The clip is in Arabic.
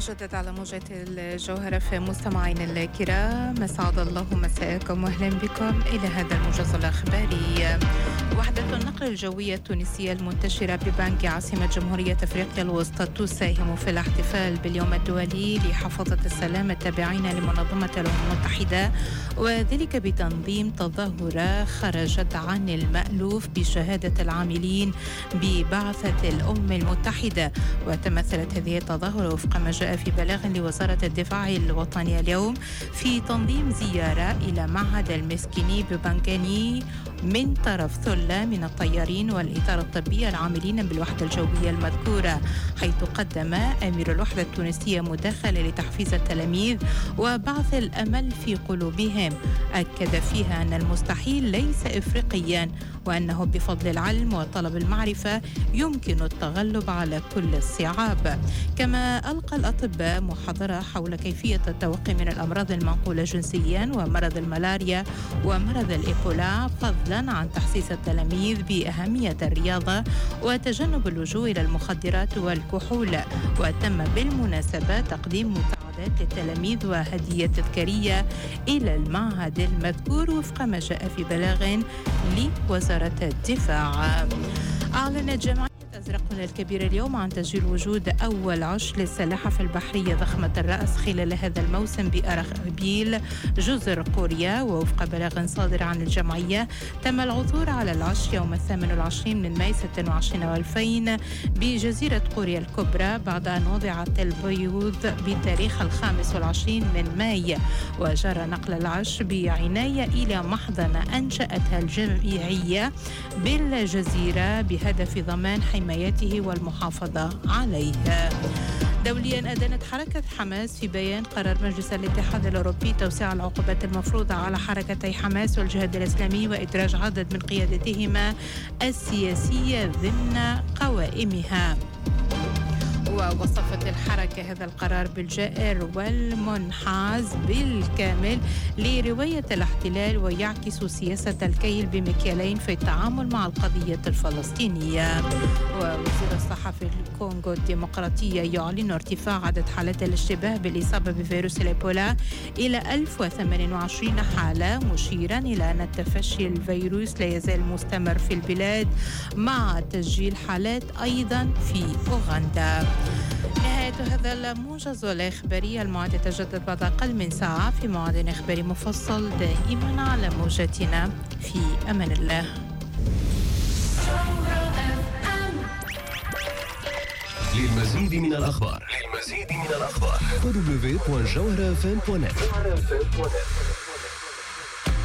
مجدد على موجة الجوهرة في مستمعين الكرام، مسعد الله مساءكم واهلا بكم إلى هذا الموجز الأخباري. وحدة النقل الجوية التونسية المنتشرة ببنك عاصمة جمهورية أفريقيا الوسطى تساهم في الاحتفال باليوم الدولي لحفاظة السلام التابعين لمنظمة الأمم المتحدة، وذلك بتنظيم تظاهرة خرجت عن المألوف بشهادة العاملين ببعثة الأمم المتحدة. وتمثلت هذه التظاهرة وفق ما جاء في بلاغ لوزارة الدفاع الوطني اليوم في تنظيم زيارة إلى معهد المسكيني ببنغاني من طرف ثلة من الطيارين والإطار الطبي العاملين بالوحدة الجوية المذكورة، حيث قدم أمير الوحدة التونسية مداخلة لتحفيز التلاميذ وبعث الأمل في قلوبهم. أكد فيها أن المستحيل ليس إفريقيا، وأنه بفضل العلم وطلب المعرفة يمكن التغلب على كل الصعاب. كما ألقى الأطباء محاضرة حول كيفية التوقي من الأمراض المنقولة جنسيا ومرض الملاريا ومرض الإيبولا، فضلا عن تحسيس التلاميذ بأهمية الرياضة وتجنب اللجوء إلى المخدرات والكحول. وتم بالمناسبة تقديم مساعدات للتلاميذ وهدية تذكارية إلى المعهد المذكور وفق ما جاء في بلاغ لوزارة الدفاع. أعلنت جمعية أزرقنا الكبيرة اليوم عن تسجيل وجود أول عش للسلاحف البحرية ضخمة الرأس خلال هذا الموسم بأرخبيل جزر كوريا. ووفق بلاغ صادر عن الجمعية تم العثور على العش يوم 28 من ماي 26 و2000 بجزيرة كوريا الكبرى، بعد أن وضعت البيوض بتاريخ 25 من ماي. وجرى نقل العش بعناية إلى محضنة أنشأتها الجمعية بالجزيرة بهدف ضمان حمايته والمحافظة عليه. دوليا أدانت حركة حماس في بيان قرار مجلس الاتحاد الأوروبي توسيع العقوبات المفروضة على حركتي حماس والجهاد الإسلامي وإدراج عدد من قيادتهما السياسية ضمن قوائمها. ووصفت الحركة هذا القرار بالجائر والمنحاز بالكامل لرواية الاحتلال ويعكس سياسة الكيل بمكيالين في التعامل مع القضية الفلسطينية. ووزير الصحة في الكونغو الديمقراطية يعلن ارتفاع عدد حالات الاشتباه بالإصابة بفيروس الإيبولا إلى 1028 حالة، مشيرا إلى أن التفشي الفيروس لا يزال مستمر في البلاد مع تسجيل حالات أيضا في أوغندا. نهاية هذا الموجز الإخباري المعد يتجدد بعد أقل من ساعة في موعد إخباري مفصل دائما على موجتنا. في أمان الله. للمزيد من الأخبار www.jawharafm.net